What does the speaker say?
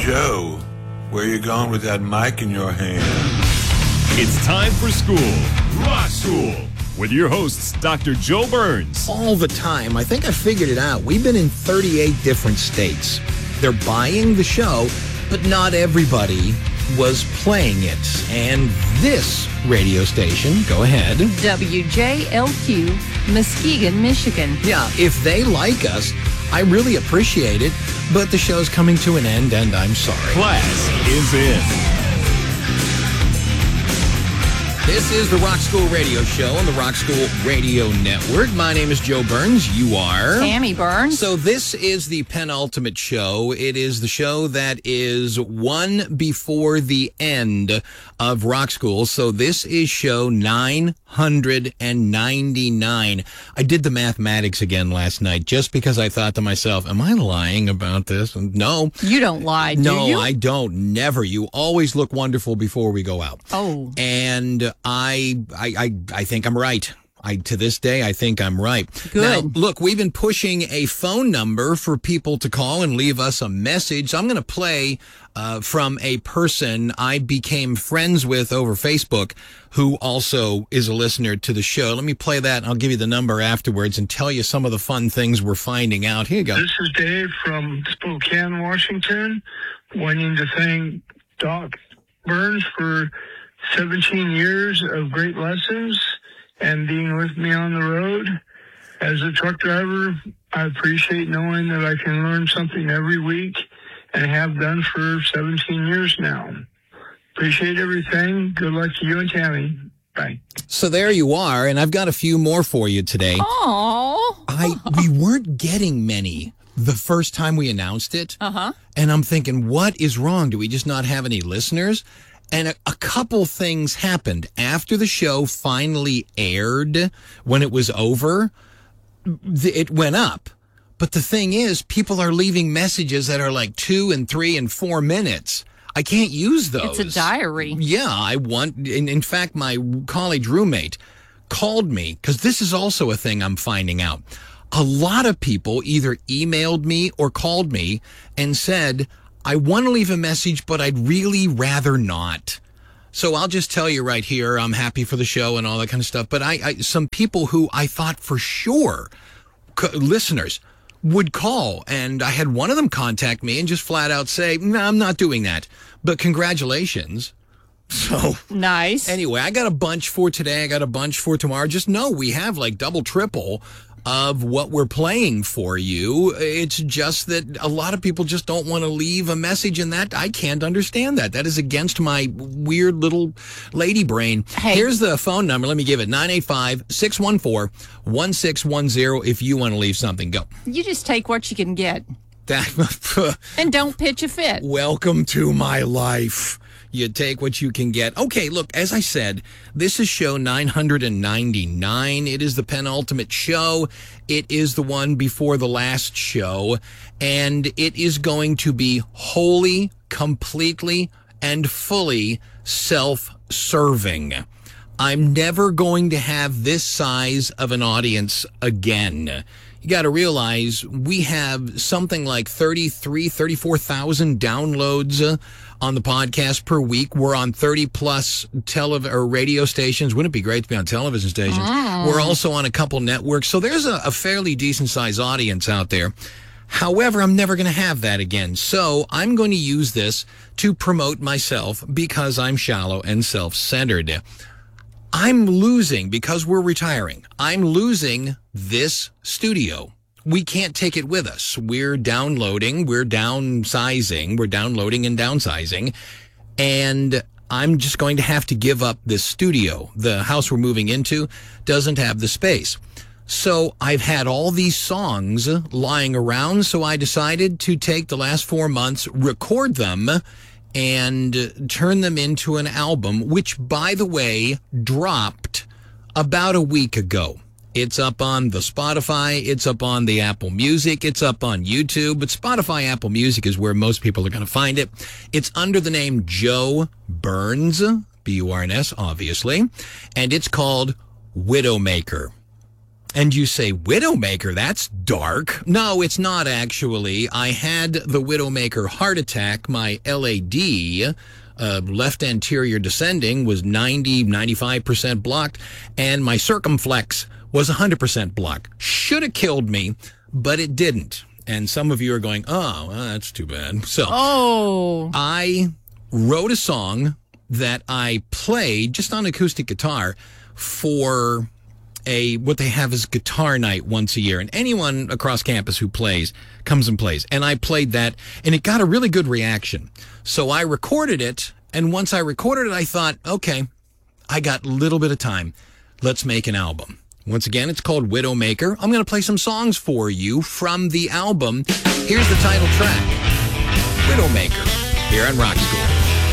Joe, where you going with that mic in your hand? It's time for school. Rock School. With your hosts, Dr. Joe Burns. All the time. I think I figured it out. We've been in 38 different states. They're buying the show, but not everybody was playing it. And this radio station, go ahead. WJLQ, Muskegon, Michigan. Yeah, if they like us, I really appreciate it, but the show's coming to an end, and I'm sorry. Class is in. This is the Rock School Radio Show on the Rock School Radio Network. My name is Joe Burns. You are? Tammy Burns. So this is the penultimate show. It is the show that is one before the end of Rock School. So this is show 999. I did the mathematics again last night just because I thought to myself, am I lying about this? No. You don't lie, do no, you? I don't. Never. You always look wonderful before we go out. Oh. And I think I'm right. To this day, I think I'm right. Good. Now, look, we've been pushing a phone number for people to call and leave us a message. I'm going to play from a person I became friends with over Facebook who also is a listener to the show. Let me play that, and I'll give you the number afterwards and tell you some of the fun things we're finding out. Here you go. This is Dave from Spokane, Washington, wanting to thank Doc Burns for 17 years of great lessons and being with me on the road. As a truck driver, I appreciate knowing that I can learn something every week and have done for 17 years now. Appreciate everything. Good luck to you and Tammy. Bye. So there you are, and I've got a few more for you today. Oh. We weren't getting many the first time we announced it. Uh-huh. And I'm thinking, what is wrong? Do we just not have any listeners? And a couple things happened. After the show finally aired, when it was over, it went up. But the thing is, people are leaving messages that are like 2 and 3 and 4 minutes. I can't use those. It's a diary. Yeah, I want... In fact, my college roommate called me, because this is also a thing I'm finding out. A lot of people either emailed me or called me and said, I want to leave a message, but I'd really rather not. So I'll just tell you right here, I'm happy for the show and all that kind of stuff. But some people who I thought for sure, listeners, would call. And I had one of them contact me and just flat out say, no, I'm not doing that. But congratulations. So nice. Anyway, I got a bunch for today. I got a bunch for tomorrow. Just know we have like double, triple of what we're playing for you. It's just that a lot of people just don't want to leave a message, and that I can't understand that. That is against my weird little lady brain. Hey. Here's the phone number. Let me give it. 985-614-1610 if you want to leave something. Go. You just take what you can get. That, and don't pitch a fit. Welcome to my life. You take what you can get. Okay, look, as I said, this is show 999. It is the penultimate show. It is the one before the last show. And it is going to be wholly, completely, and fully self-serving. I'm never going to have this size of an audience again. You got to realize we have something like 34,000 downloads on the podcast per week. We're on 30 plus radio stations. Wouldn't it be great to be on television stations? Oh. We're also on a couple networks. So there's a fairly decent sized audience out there. However, I'm never going to have that again. So I'm going to use this to promote myself because I'm shallow and self-centered. I'm losing, because we're retiring, I'm losing this studio. We can't take it with us. We're downloading, we're downsizing, we're downloading and downsizing, and I'm just going to have to give up this studio. The house we're moving into doesn't have the space. So I've had all these songs lying around, so I decided to take the last 4 months, record them, and turn them into an album, which, by the way, dropped about a week ago. It's up on the Spotify, it's up on the Apple Music, it's up on YouTube, but Spotify, Apple Music is where most people are going to find it. It's under the name Joe Burns, B-U-R-N-S, obviously, and it's called Widowmaker. And you say, Widowmaker, that's dark. No, it's not actually. I had the Widowmaker heart attack. My LAD, left anterior descending, was 95% blocked, and my circumflex was 100% blocked. Should have killed me, but it didn't. And some of you are going, oh, well, that's too bad. So I wrote a song that I played just on acoustic guitar for what they have is guitar night once a year. And anyone across campus who plays comes and plays. And I played that, and it got a really good reaction. So I recorded it, and once I recorded it, I thought, okay, I got a little bit of time. Let's make an album. Once again, it's called Widowmaker. I'm going to play some songs for you from the album. Here's the title track, Widowmaker, here on Rock School.